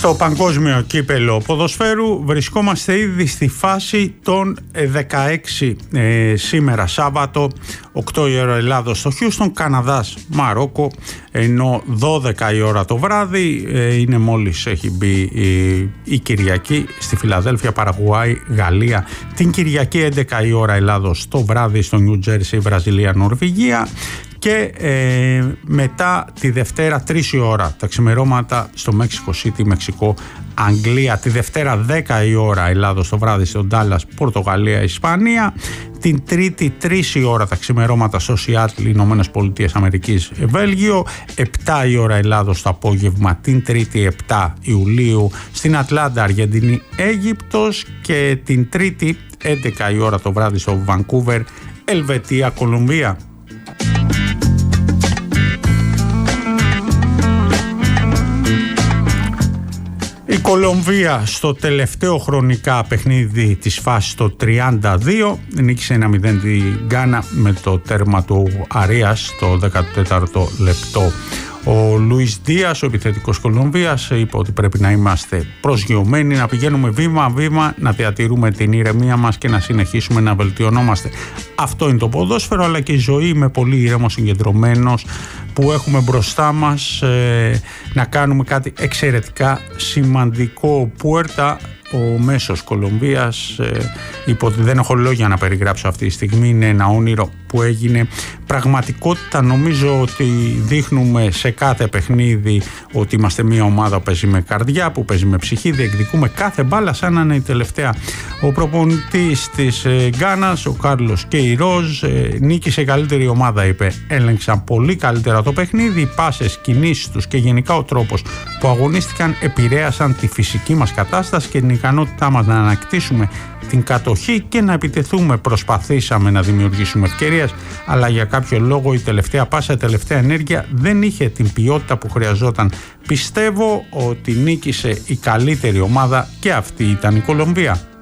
Στο παγκόσμιο κύπελο ποδοσφαίρου βρισκόμαστε ήδη στη φάση των 16 σήμερα Σάββατο, 8 η ώρα Ελλάδος στο Χιούστον, Καναδάς Μαρόκο, ενώ 12 η ώρα το βράδυ είναι μόλις έχει μπει η Κυριακή στη Φιλαδέλφια, Παραγουάη, Γαλλία. Την Κυριακή 11 η ώρα Ελλάδος το βράδυ στο Νιου Τζέρσι, Βραζιλία, Νορβηγία. Και μετά τη Δευτέρα 3 η ώρα τα ξημερώματα στο Μέξικο City, Μεξικό, Αγγλία. Τη Δευτέρα 10 η ώρα Ελλάδος το βράδυ στο Ντάλλας, Πορτογαλία, Ισπανία. Την Τρίτη 3 η ώρα τα ξημερώματα στο Σιάτλ, Ηνωμένες Πολιτείες Αμερικής, Βέλγιο. 7 η ώρα Ελλάδος το απόγευμα την Τρίτη 7 Ιουλίου στην Ατλάντα, Αργεντινή, Αίγυπτος. Και την Τρίτη 11 η ώρα το βράδυ στο Βανκούβερ, Ελβετία, Κολομβία. Η Κολομβία στο τελευταίο χρονικά παιχνίδι της φάσης το 32 νίκησε 1-0 την Γκάνα με το τέρμα του Αρίας στο 14ο λεπτό. Ο Λουίς Δίας, ο επιθετικός Κολομβίας, είπε ότι πρέπει να είμαστε προσγειωμένοι, να πηγαίνουμε βήμα-βήμα, να διατηρούμε την ηρεμία μας και να συνεχίσουμε να βελτιωνόμαστε. Αυτό είναι το ποδόσφαιρο, αλλά και η ζωή. Είμαι πολύ ήρεμος, συγκεντρωμένος, που έχουμε μπροστά μας να κάνουμε κάτι εξαιρετικά σημαντικό. Πουέρτα, ο μέσος Κολομβίας, είπε ότι δεν έχω λόγια να περιγράψω αυτή τη στιγμή, είναι ένα όνειρο που έγινε πραγματικότητα. Νομίζω ότι δείχνουμε σε κάθε παιχνίδι ότι είμαστε μια ομάδα που παίζει με καρδιά, που παίζει με ψυχή, διεκδικούμε κάθε μπάλα σαν να είναι η τελευταία. Ο προπονητής της Γκάνας, ο Κάρλος Κεϊρόζ, νίκησε η καλύτερη ομάδα, είπε. Έλεγξαν πολύ καλύτερα το παιχνίδι, οι πάσες, κινήσεις τους και γενικά ο τρόπος που αγωνίστηκαν επηρέασαν τη φυσική μας κατάσταση και την ικανότητά μας να ανακτήσουμε την κατοχή και να επιτεθούμε. Προσπαθήσαμε να δημιουργήσουμε ευκαιρίες, αλλά για κάποιο λόγο η τελευταία πάσα, η τελευταία ενέργεια δεν είχε την ποιότητα που χρειαζόταν. Πιστεύω ότι νίκησε η καλύτερη ομάδα και αυτή ήταν η Κολομβία.